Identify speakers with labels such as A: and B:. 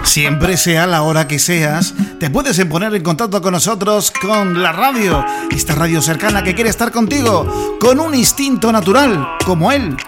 A: Siempre sea la hora que seas, te puedes poner en contacto con nosotros, con la radio, esta radio cercana que quiere estar contigo, con un instinto natural, como él,